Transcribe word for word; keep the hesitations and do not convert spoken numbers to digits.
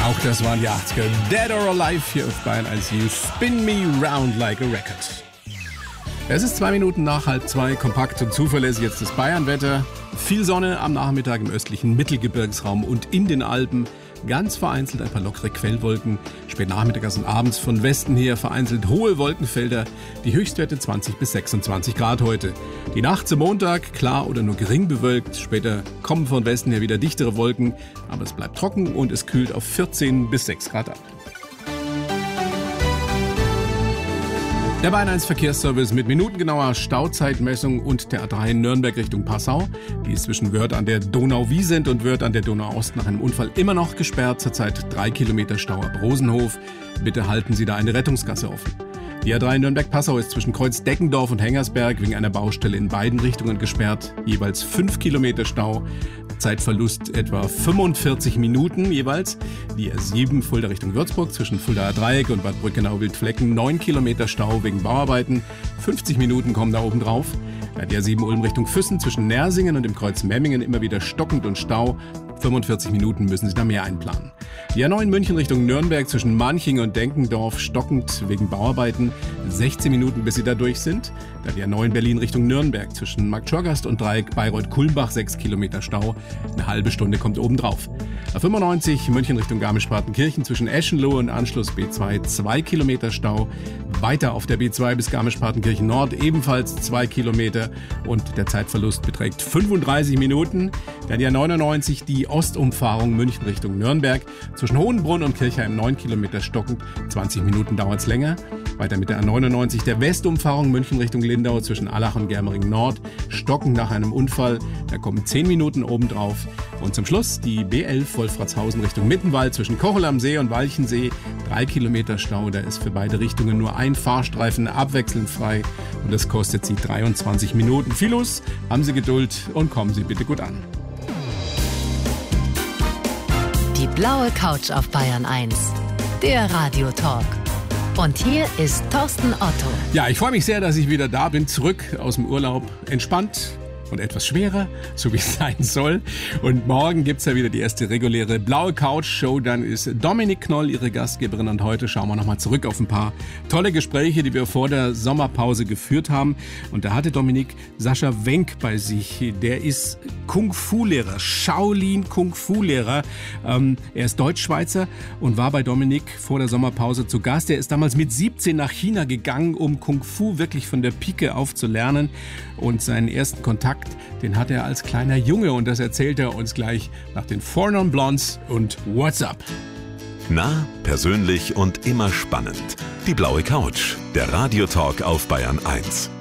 Auch das waren die achtziger. Dead or Alive hier auf Bayern eins. You spin me round like a record. Es ist zwei Minuten nach halb zwei. Kompakt und zuverlässig jetzt das Bayern-Wetter. Viel Sonne am Nachmittag im östlichen Mittelgebirgsraum und in den Alpen. Ganz vereinzelt ein paar lockere Quellwolken. Spät nachmittags und abends von Westen her vereinzelt hohe Wolkenfelder. Die Höchstwerte zwanzig bis sechsundzwanzig Grad heute. Die Nacht zum Montag klar oder nur gering bewölkt. Später kommen von Westen her wieder dichtere Wolken. Aber es bleibt trocken und es kühlt auf vierzehn bis sechs Grad ab. Der Bayern eins Verkehrsservice mit minutengenauer Stauzeitmessung und der A drei Nürnberg Richtung Passau. Die ist zwischen Wörth an der Donau-Wiesent und Wörth an der Donau-Ost nach einem Unfall immer noch gesperrt. Zurzeit drei Kilometer Stau ab Rosenhof. Bitte halten Sie da eine Rettungsgasse offen. Die A drei Nürnberg-Passau ist zwischen Kreuz-Deckendorf und Hengersberg wegen einer Baustelle in beiden Richtungen gesperrt. Jeweils fünf Kilometer Stau. Zeitverlust etwa fünfundvierzig Minuten jeweils. Die A sieben Fulda Richtung Würzburg zwischen Fuldaer Dreieck und Bad Brückenau-Wildflecken neun Kilometer Stau wegen Bauarbeiten. fünfzig Minuten kommen da oben drauf. Die A sieben Ulm Richtung Füssen zwischen Nersingen und dem Kreuz Memmingen immer wieder stockend und Stau. fünfundvierzig Minuten müssen Sie da mehr einplanen. Die A neun München Richtung Nürnberg zwischen Manching und Denkendorf stockend wegen Bauarbeiten. sechzehn Minuten, bis Sie da durch sind. Dann die A neun Berlin Richtung Nürnberg zwischen Marktschorgast und Dreieck Bayreuth-Kulmbach sechs Kilometer Stau. Eine halbe Stunde kommt oben drauf. A fünfundneunzig München Richtung Garmisch-Partenkirchen zwischen Eschenlohe und Anschluss B zwei zwei Kilometer Stau. Weiter auf der B zwei bis Garmisch-Partenkirchen Nord ebenfalls zwei Kilometer und der Zeitverlust beträgt fünfunddreißig Minuten. Dann die A neunundneunzig, die Ostumfahrung München Richtung Nürnberg. Zwischen Hohenbrunn und Kirchheim neun Kilometer stockend, zwanzig Minuten dauert es länger. Weiter mit der A neunundneunzig, der Westumfahrung München Richtung Lindau zwischen Allach und Germering Nord. Stockend nach einem Unfall, da kommen zehn Minuten obendrauf. Und zum Schluss die B elf Wolfratshausen Richtung Mittenwald zwischen Kochel am See und Walchensee. Drei Kilometer Stau, da ist für beide Richtungen nur ein Fahrstreifen abwechselnd frei. Und das kostet Sie dreiundzwanzig Minuten. Viel los, haben Sie Geduld und kommen Sie bitte gut an. Die blaue Couch auf Bayern eins. Der Radiotalk. Und hier ist Thorsten Otto. Ja, ich freue mich sehr, dass ich wieder da bin, zurück aus dem Urlaub. Entspannt und etwas schwerer, so wie es sein soll. Und morgen gibt's ja wieder die erste reguläre blaue Couch-Show. Dann ist Dominik Knoll ihre Gastgeberin. Und heute schauen wir nochmal zurück auf ein paar tolle Gespräche, die wir vor der Sommerpause geführt haben. Und da hatte Dominik Sascha Wenk bei sich. Der ist Kung-Fu-Lehrer, Shaolin-Kung-Fu-Lehrer. Ähm, er ist Deutschschweizer und war bei Dominik vor der Sommerpause zu Gast. Er ist damals mit siebzehn nach China gegangen, um Kung-Fu wirklich von der Pike auf zu lernen. Und seinen ersten Kontakt, den hat er als kleiner Junge und das erzählt er uns gleich nach den Four Non Blondes und What's Up. Nah, persönlich und immer spannend. Die blaue Couch, der Radiotalk auf Bayern eins.